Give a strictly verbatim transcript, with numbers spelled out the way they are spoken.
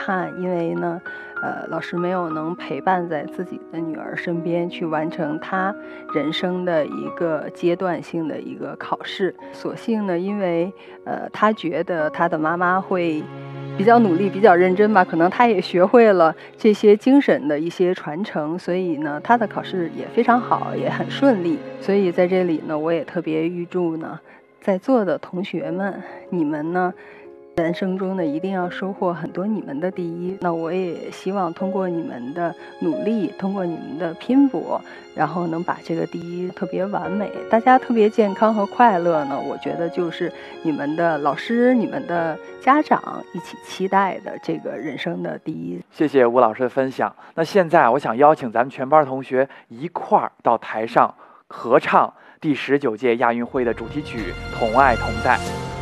憾，因为呢，呃，老师没有能陪伴在自己的女儿身边去完成她人生的一个阶段性的一个考试。所幸呢，因为呃，他觉得他的妈妈会比较努力、比较认真吧，可能他也学会了这些精神的一些传承，所以呢，他的考试也非常好，也很顺利。所以在这里呢，我也特别预祝呢，在座的同学们，你们呢，人生中呢一定要收获很多你们的第一。那我也希望通过你们的努力，通过你们的拼搏，然后能把这个第一特别完美，大家特别健康和快乐呢，我觉得就是你们的老师、你们的家长一起期待的这个人生的第一。 谢谢吴老师的分享。那现在我想邀请咱们全班同学一块儿到台上合唱第十九届亚运会的主题曲《同爱同在》。